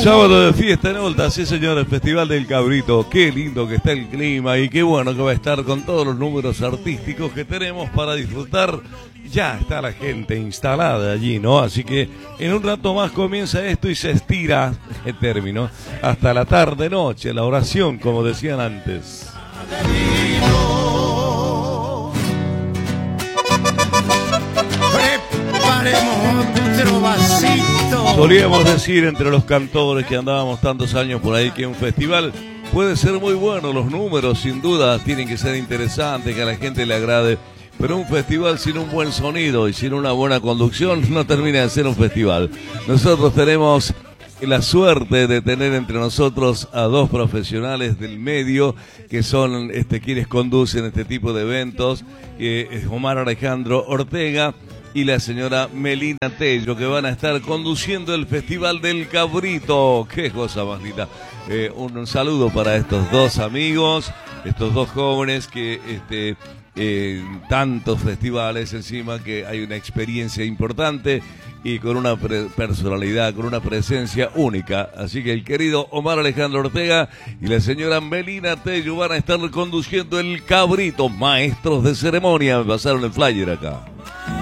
Sábado de fiesta en Olta, sí señor, el Festival del Cabrito. Qué lindo que está el clima y qué bueno que va a estar con todos los números artísticos que tenemos para disfrutar. Ya está la gente instalada allí, ¿no? Así que en un rato más comienza esto y se estira el término hasta la tarde-noche, la oración, como decían antes. Solíamos decir entre los cantores que andábamos tantos años por ahí que un festival puede ser muy bueno, los números sin duda tienen que ser interesantes, que a la gente le agrade, pero un festival sin un buen sonido y sin una buena conducción no termina de ser un festival. Nosotros tenemos la suerte de tener entre nosotros a dos profesionales del medio que son quienes conducen este tipo de eventos, Omar Alejandro Ortega y la señora Melina Tello, que van a estar conduciendo el Festival del Cabrito. Qué cosa más linda. Un saludo para estos dos amigos, estos dos jóvenes que tantos festivales encima, que hay una experiencia importante y con una personalidad, con una presencia única. Así que el querido Omar Alejandro Ortega y la señora Melina Tello van a estar conduciendo el Cabrito, maestros de ceremonia. Me pasaron el flyer acá.